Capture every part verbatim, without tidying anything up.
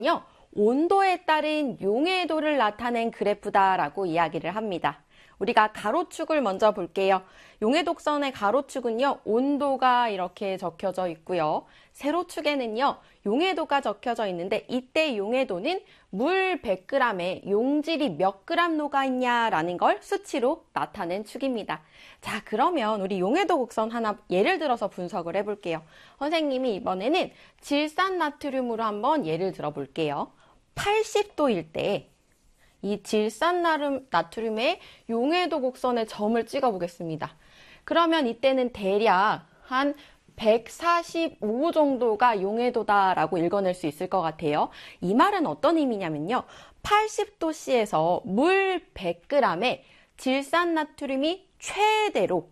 요, 온도에 따른 용해도를 나타낸 그래프다라고 이야기를 합니다. 우리가 가로축을 먼저 볼게요. 용해독선의 가로축은요, 온도가 이렇게 적혀져 있고요. 세로축에는요, 용해도가 적혀져 있는데 이때 용해도는 물 백 그램에 용질이 몇 그램 녹아있냐라는 걸 수치로 나타낸 축입니다. 자, 그러면 우리 용해도 곡선 하나 예를 들어서 분석을 해볼게요. 선생님이 이번에는 질산나트륨으로 한번 예를 들어 볼게요. 팔십 도일 때 이 질산나트륨의 용해도 곡선의 점을 찍어 보겠습니다. 그러면 이때는 대략 한 백사십오 정도가 용해도다라고 읽어낼 수 있을 것 같아요. 이 말은 어떤 의미냐면요. 팔십 도 씨에서 물 백 그램에 질산나트륨이 최대로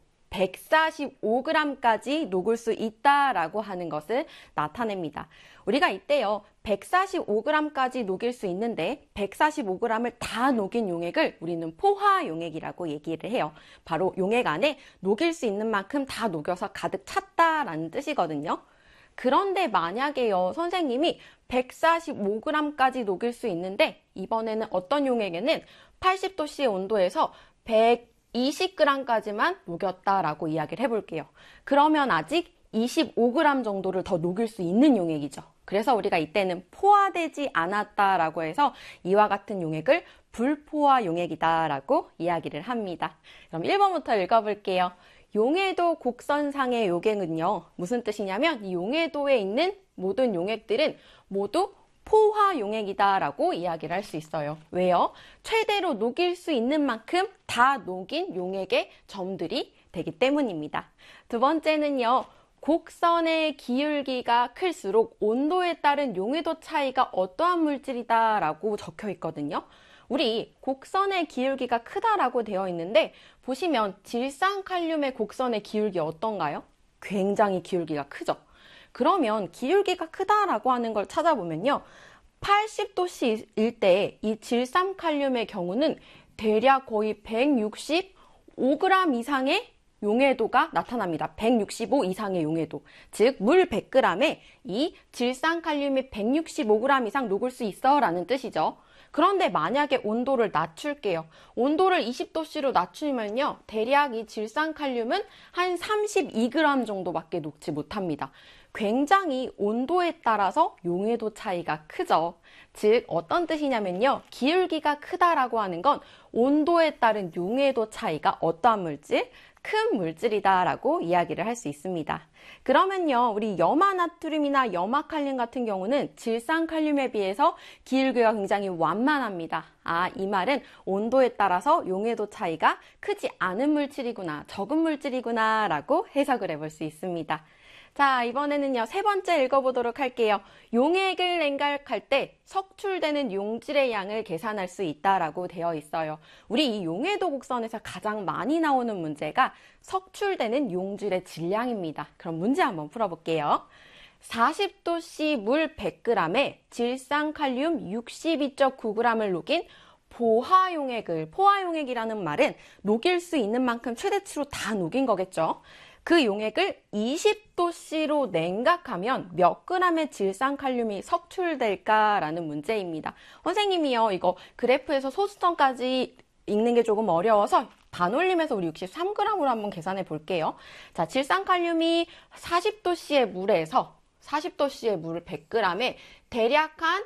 백사십오 그램까지 녹을 수 있다라고 하는 것을 나타냅니다. 우리가 이때요, 백사십오 그램까지 녹일 수 있는데 백사십오 그램을 다 녹인 용액을 우리는 포화용액이라고 얘기를 해요. 바로 용액 안에 녹일 수 있는 만큼 다 녹여서 가득 찼다라는 뜻이거든요. 그런데 만약에요, 선생님이 백사십오 그램까지 녹일 수 있는데 이번에는 어떤 용액에는 팔십 도 씨의 온도에서 백이십 그램까지만 녹였다라고 이야기를 해볼게요. 그러면 아직 이십오 그램 정도를 더 녹일 수 있는 용액이죠. 그래서 우리가 이때는 포화되지 않았다라고 해서 이와 같은 용액을 불포화 용액이다라고 이야기를 합니다. 그럼 일 번부터 읽어볼게요. 용해도 곡선상의 용액은요, 무슨 뜻이냐면 이 용해도에 있는 모든 용액들은 모두 포화 용액이다라고 이야기를 할 수 있어요. 왜요? 최대로 녹일 수 있는 만큼 다 녹인 용액의 점들이 되기 때문입니다. 두 번째는요, 곡선의 기울기가 클수록 온도에 따른 용해도 차이가 어떠한 물질이다라고 적혀 있거든요. 우리 곡선의 기울기가 크다라고 되어 있는데 보시면 질산칼륨의 곡선의 기울기 어떤가요? 굉장히 기울기가 크죠. 그러면 기울기가 크다라고 하는 걸 찾아보면요, 팔십 도 씨일 때 이 질산칼륨의 경우는 대략 거의 백육십오 그램 이상의 용해도가 나타납니다. 백육십오 이상의 용해도. 즉, 물 백 그램에 이 질산칼륨이 백육십오 그램 이상 녹을 수 있어 라는 뜻이죠. 그런데 만약에 온도를 낮출게요. 온도를 이십 도 씨로 낮추면요, 대략 이 질산칼륨은 한 삼십이 그램 정도밖에 녹지 못합니다. 굉장히 온도에 따라서 용해도 차이가 크죠. 즉, 어떤 뜻이냐면요, 기울기가 크다라고 하는 건 온도에 따른 용해도 차이가 어떠한 물질? 큰 물질이다라고 이야기를 할 수 있습니다. 그러면요, 우리 염화나트륨이나 염화칼륨 같은 경우는 질산칼륨에 비해서 기울기가 굉장히 완만합니다. 아, 이 말은 온도에 따라서 용해도 차이가 크지 않은 물질이구나, 적은 물질이구나 라고 해석을 해볼 수 있습니다. 자, 이번에는요, 세 번째 읽어보도록 할게요. 용액을 냉각할 때 석출되는 용질의 양을 계산할 수 있다라고 되어 있어요. 우리 이 용해도 곡선에서 가장 많이 나오는 문제가 석출되는 용질의 질량입니다. 그럼 문제 한번 풀어볼게요. 사십 도 씨 물 백 그램에 질산칼륨 육십이 점 구 그램을 녹인 포화용액을, 포화용액이라는 말은 녹일 수 있는 만큼 최대치로 다 녹인 거겠죠. 그 용액을 이십 도 씨로 냉각하면 몇 그램의 질산칼륨이 석출될까라는 문제입니다. 선생님이요, 이거 그래프에서 소수점까지 읽는 게 조금 어려워서 반올림해서 우리 육십삼 그램으로 한번 계산해 볼게요. 자, 질산칼륨이 사십 도 씨의 물에서 사십 도 씨의 물 백 그램에 대략 한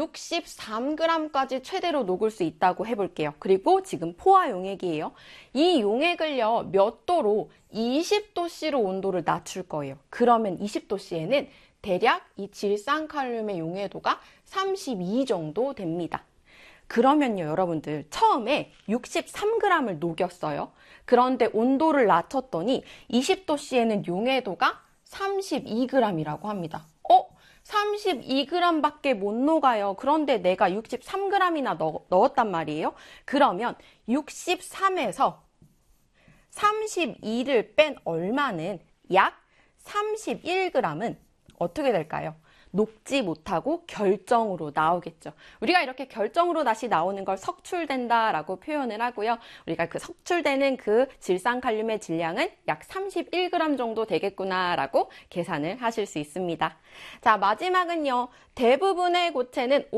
육십삼 그램까지 최대로 녹을 수 있다고 해볼게요. 그리고 지금 포화 용액이에요. 이 용액을요, 몇 도로? 이십 도 씨로 온도를 낮출 거예요. 그러면 이십 도 씨에는 대략 이 질산칼륨의 용해도가 삼십이 정도 됩니다. 그러면요, 여러분들, 처음에 육십삼 그램을 녹였어요. 그런데 온도를 낮췄더니 이십 도 씨에는 용해도가 삼십이 그램이라고 합니다. 어? 삼십이 그램밖에 못 녹아요. 그런데 내가 육십삼 그램이나 넣, 넣었단 말이에요. 그러면 육십삼에서 삼십이를 뺀 얼마는 약 삼십일 그램은 어떻게 될까요? 녹지 못하고 결정으로 나오겠죠. 우리가 이렇게 결정으로 다시 나오는 걸 석출된다라고 표현을 하고요. 우리가 그 석출되는 그 질산칼륨의 질량은 약 삼십일 그램 정도 되겠구나라고 계산을 하실 수 있습니다. 자, 마지막은요. 대부분의 고체는